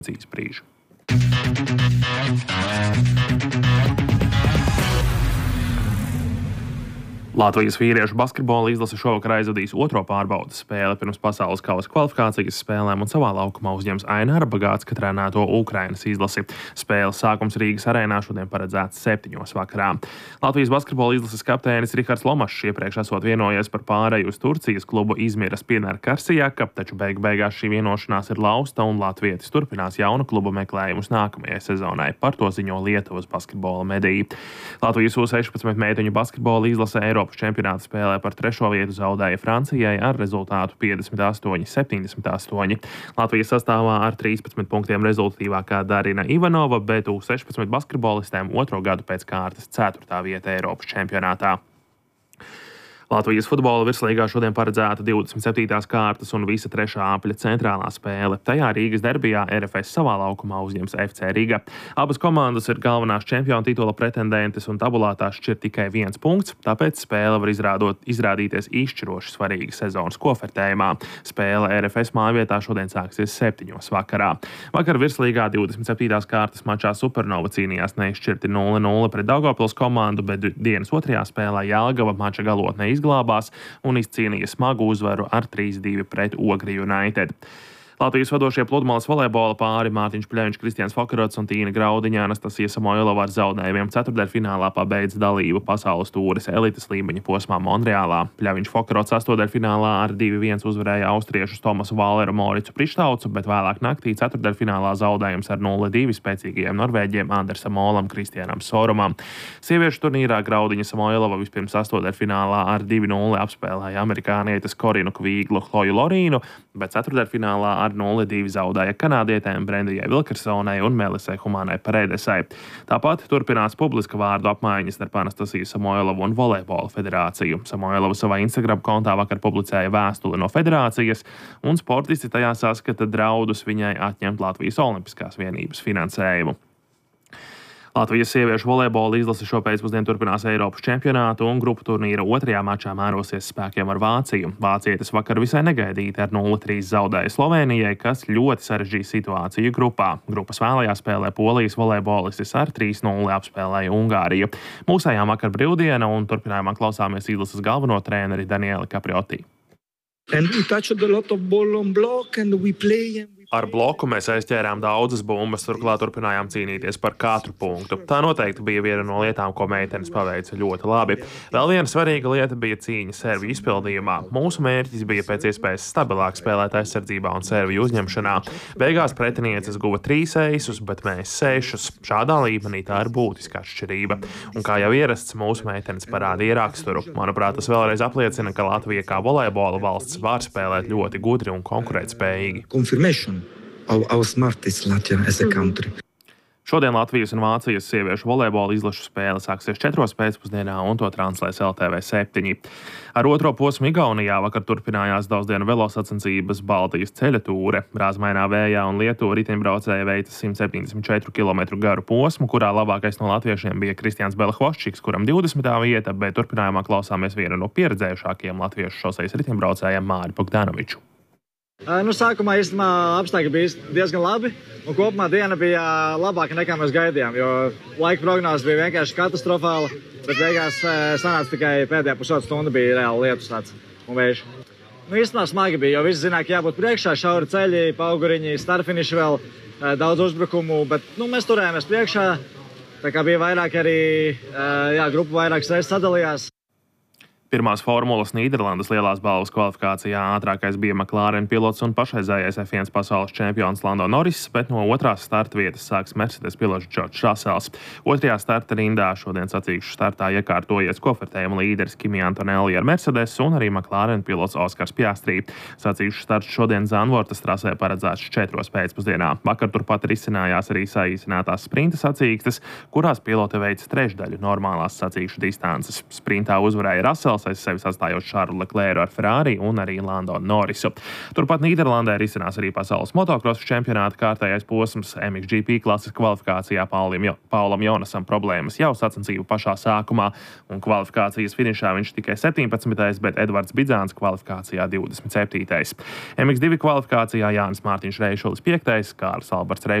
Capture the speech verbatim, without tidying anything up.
Cīs brīžu. Latvijas vīriešu basketbola izlase šovakar aizvadīs otro pārbaudes spēli pirms pasaules kausa kvalifikācijas spēlēm un savā laukumā uzņems Aināra Bagātska trenēto Ukrainas izlasi. Spēles sākums Rīgas arēnā šodien paredzēts septiņos vakarā. Latvijas basketbola izlases kapteinis Rihards Lomašs iepriekš esot vienojies par pāreju uz Turcijas klubu Izmiras Pienāra Karsijaka, taču beigu beigās šī vienošanās ir lausta un latvietis turpinās jaunu klubu meklējumus nākamajai sezonai. Par to ziņo Lietuvas basketbola mediji. Latvijas U sešpadsmit meiteņu basketbola izlase Eiropas čempionāta spēlē par trešo vietu zaudēja Francijai ar rezultātu piecdesmit astoņi septiņdesmit astoņi. Latvijas sastāvā ar trīspadsmit punktiem rezultatīvākā Darina Ivanova, bet U sešpadsmit basketbolistēm otro gadu pēc kārtas ceturtā vieta Eiropas čempionātā. Latvijas futbola virslīgā šodien paredzēta divdesmit septītās kārtas un visa trešā apļa centrālā spēle. Tajā Rīgas derbijā R F S savā laukumā uzņems F C Riga. Abas komandas ir galvenās čempionu titula pretendentes un tabulā tās šķir tikai viens punkts, tāpēc spēle var izrādot, izrādīties izšķiroši svarīga sezonas kofertējumā. Spēle R F S mājvietā šodien sāksies septiņos vakarā. Vakar virslīgā divdesmit septītās kārtas mačā Supernova cīnījās neizšķirti nulle nulle pret Daugavpils komandu, bet dienas otrajā spēlē Jelgava mača galotnē izglābās un izcīnīja smagu uzvaru ar trīs divi pret Ogri United. Latvijas vadošie pludmales volejbola pāri Mārtiņš Pļeviņš, Kristians Fokerots un Tīna Graudiņa Anastasija Samoilova ar zaudējumiem ceturtdaļfinālā pabeidz dalību pasaules tūres elites līmeņa posmā Monreālā. Pļeviņš Fokerots astotdaļfinālā ar divi viens uzvarēja austriešus Tomasu Vāleru Moricu Prištaucu, bet vēlāk naktī ceturtdaļfinālā zaudējums ar nulle divi spēcīgajiem norvēģiem Andersam Molam, Kristianam Sorumam. Sieviešu turnīrā Graudiņa Samoilova vispirms astotdaļfinālā ar divi nulle apspēlēja amerikānietes Korinu Kvīglu Chloju Lorīnu, bet ceturtdaļfinālā ar nulle divi zaudēja kanādietēm Brendijai Vilkersonai un Melisai Humanai Paredesai. Tāpat turpinās publiska vārdu apmaiņas starp Anastasiju Samoilovu un Volejbola federāciju. Samoilova savā Instagram kontā vakar publicēja vēstuli no federācijas, un sportisti tajā saskata draudus viņai atņemt Latvijas Olimpiskās vienības finansējumu. Latvijas sieviešu volejbola izlase šopēcpusdien turpinās Eiropas čempionātu un grupu turnīra otrajā mačā mērosies spēkiem ar Vāciju. Vācietis vakar visai negaidīti ar nulle trīs zaudēja Slovēnijai, kas ļoti sarežģīja situāciju grupā. Grupas vēlajā spēlē Polijas volejbolistis ar trīs nulle apspēlēja Ungāriju. Mūsējām vakar brīvdiena un turpinājumā klausāmies izlases galveno treneri Danieli Caprioti. And we touched a lot of ball on block and we play and we Ar bloku mēs aizķērām daudzas bumbas, turklāt turpinājām cīnīties par katru punktu. Tā noteikti bija viena no lietām, ko meitenes paveica ļoti labi. Vēl viena svarīga lieta bija cīņa serviju izpildījumā. Mūsu mērķis bija pēc iespējas stabilāk spēlēt aizsardzībā un serviju uzņemšanā. Beigās pretinieces guva trīs eisus, bet mēs sešus. Šādā līmenī tā ir būtiska atšķirība. Un kā jau ierasts, mūsu meitenes parādīja raksturu. Manuprāt, tas vēlreiz apliecina, ka Latvija kā volejbola valsts var spēlēt ļoti gudri un konkurētspējīgi. confirmation. How, how smart is Latvia as a country. Šodien Latvijas un Vācijas sieviešu volejbola izlašu spēle sāksies četros pēcpusdienā un to translēs L T V septiņi. Ar otro posmu Igaunijā vakar turpinājās daudzdienu velosacensības Baltijas ceļa tūre. Brāzmainā vējā un lietu riteņbraucēji veica simt septiņdesmit četru kilometru garu posmu, kurā labākais no latviešiem bija Kristians Belhvoščiks, kuram divdesmitā vieta, bet turpinājumā klausāmies vienu no pieredzējušākajiem latviešu šoseis riteņbraucējiem Māri Bogdanoviču. Nu, sākumā īstenībā apstākļi bija diezgan labi, un kopumā diena bija labāka nekā mēs gaidījām, jo laika prognoze bija vienkārši katastrofāla, bet beigās sanāca tikai pēdējā pusotru stundu bija reāli lietus tāds un vējš. Nu, īstenībā smagi bija, jo visi zināja, ka jābūt priekšā, šauri ceļi, pauguriņi, starfiniši vēl, daudz uzbrukumu, bet nu, mēs turējāmies priekšā, tā kā bija vairāk arī, jā, grupa vairākas reizes sadalījās. Pirmās formulas Nīderlandes lielās balvas kvalifikācijā ātrākais bija McLaren pilots un pašreizējais F viens pasaules čempions Lando Norris, bet no otrās starta vietas sāks Mercedes pilots Džordžs Rasels. Otrajā starta rindā šodien sacīkšu startā iekārtojies kofertējuma līderis Kimi Antonelli ar Mercedes un arī McLaren pilots Oskars Piastri. Sacīkšu starts šodien Zandvortas trasē paredzēts četros pēcpusdienā. Vakar turpat risinājās arī saīsinātās sprinta sacīkstes, kurās piloti veica trešdaļu normālās sacīkšu distances. Sprintā uzvarēja Rasels spēles aiz sevis atstājot Šarlu Leklēru ar Ferrari un arī Lando Norrisu. Turpat Nīderlandē risinās arī pasaules motokrosu čempionāta kārtējais posms. M X G P klases kvalifikācijā Paulim, Paulam Jonasam problēmas jau sacensību pašā sākumā, un kvalifikācijas finišā viņš tikai septiņpadsmitais, bet Edvards Bidzāns kvalifikācijā divdesmit septītais. M X divi kvalifikācijā Jānis Mārtiņš Reišulis piektais, Kārlis Alberts